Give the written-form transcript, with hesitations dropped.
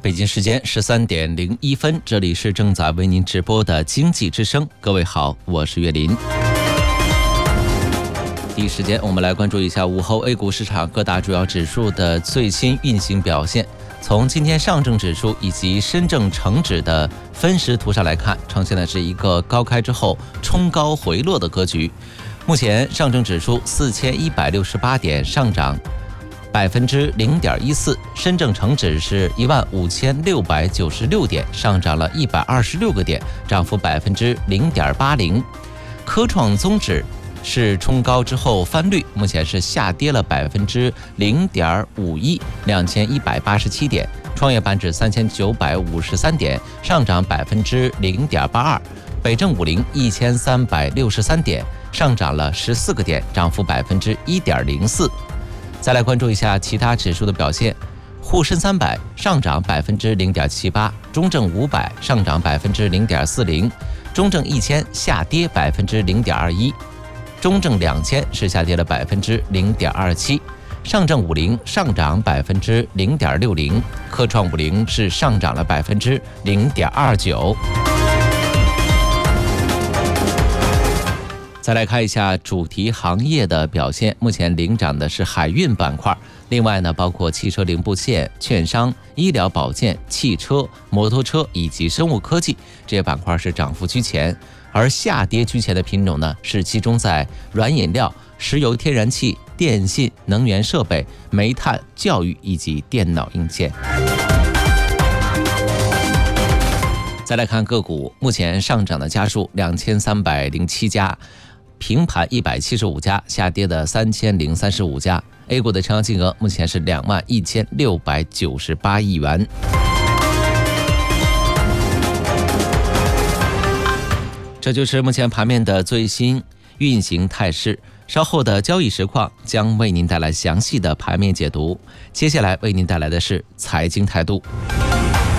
北京时间13:01，这里是正在为您直播的经济之声。各位好，我是岳林。第一时间，我们来关注一下午后 A 股市场各大主要指数的最新运行表现。从今天上证指数以及深证成指的分时图上来看，呈现的是一个高开之后冲高回落的格局。目前上证指数4168点，上涨0.14%，深证成指是15696点，上涨了126个点，涨幅0.80%。科创综指是冲高之后翻绿，目前是下跌了0.51%，2187点。创业板指3953点，上涨0.82%。北证50 1363点，上涨了14个点，涨幅1.04%。再来关注一下其他指数的表现，沪深300上涨0.78%，中证500上涨0.40%，中证1000下跌0.21%，中证2000是下跌了0.27%，上证50上涨0.60%，科创50是上涨了0.29%。再来看一下主题行业的表现，目前领涨的是海运板块，另外呢，包括汽车零部件、券商、医疗保健、汽车、摩托车以及生物科技这些板块是涨幅居前，而下跌居前的品种呢，是集中在软饮料、石油天然气、电信、能源设备、煤炭、教育以及电脑硬件。再来看个股，目前上涨的家数2307家，平盘175家，下跌的3035家。A 股的成交金额目前是21698亿元。这就是目前盘面的最新运行态势。稍后的交易实况将为您带来详细的盘面解读。接下来为您带来的是财经态度。